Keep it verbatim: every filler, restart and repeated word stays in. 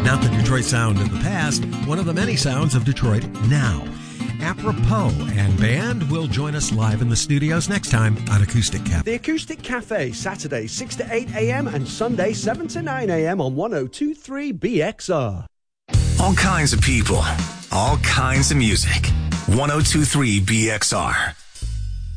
Not the Detroit sound of the past, one of the many sounds of Detroit now. Apropos and band will join us live in the studios next time on Acoustic Cafe. The Acoustic Cafe, Saturday six to eight a.m. and Sunday seven to nine a.m. on one oh two point three B X R. All kinds of people, all kinds of music. one oh two point three B X R.